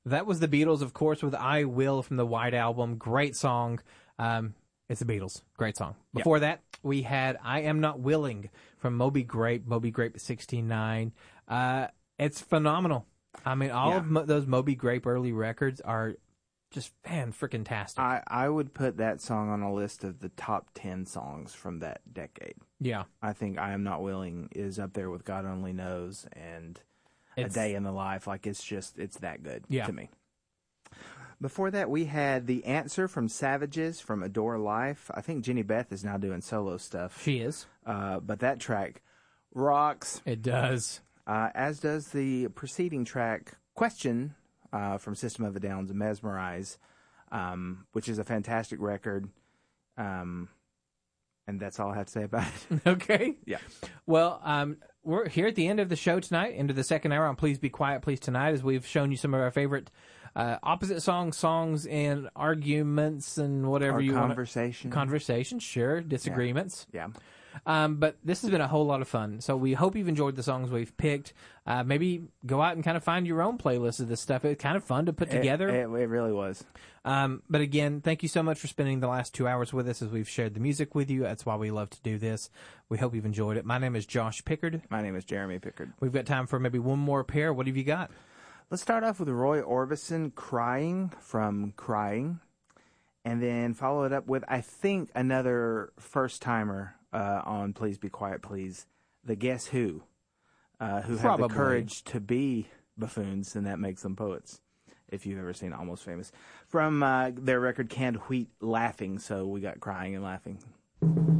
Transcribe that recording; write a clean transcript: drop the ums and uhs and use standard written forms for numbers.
That was the Beatles, of course, with I Will from the White Album. Great song. It's the Beatles. Great song. Before that, we had I Am Not Willing from Moby Grape, Moby Grape 16-9. It's phenomenal. I mean, all of those Moby Grape early records are just fan-freaking-tastic. I would put that song on a list of the top 10 songs from that decade. Yeah. I think I Am Not Willing is up there with God Only Knows and A Day in the Life. Like, it's that good to me. Before that, we had The Answer from Savages from Adore Life. I think Jenny Beth is now doing solo stuff. She is. But that track rocks. It does. As does the preceding track, Question, from System of a Down's Mesmerize, which is a fantastic record. And that's all I have to say about it. Okay. Yeah. Well, we're here at the end of the show tonight, into the second hour on Please Be Quiet, Please Tonight, as we've shown you some of our favorite opposite songs and arguments and whatever you want. Conversation, sure. Disagreements. Yeah. But this has been a whole lot of fun. So we hope you've enjoyed the songs we've picked. Maybe go out and kind of find your own playlist of this stuff. It's kind of fun to put together. It really was. But again, thank you so much for spending the last 2 hours with us as we've shared the music with you. That's why we love to do this. We hope you've enjoyed it. My name is Josh Pickard. My name is Jeremy Pickard. We've got time for maybe one more pair. What have you got? Let's start off with Roy Orbison, Crying from Crying. And then follow it up with, I think, another first-timer on Please Be Quiet, Please, the Guess Who have the courage to be buffoons, and that makes them poets, if you've ever seen Almost Famous. From their record Canned Wheat, Laughing, so we got Crying and Laughing.